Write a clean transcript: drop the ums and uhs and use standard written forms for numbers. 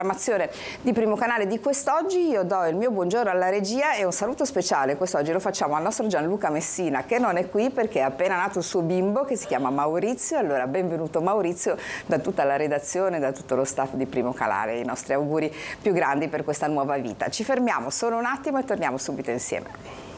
Programmazione di Primo Canale di quest'oggi. Io do il mio buongiorno alla regia e un saluto speciale quest'oggi lo facciamo al nostro Gianluca Messina, che non è qui perché è appena nato il suo bimbo che si chiama Maurizio. Allora benvenuto Maurizio da tutta la redazione, da tutto lo staff di Primo Canale, i nostri auguri più grandi per questa nuova vita. Ci fermiamo solo un attimo e torniamo subito insieme.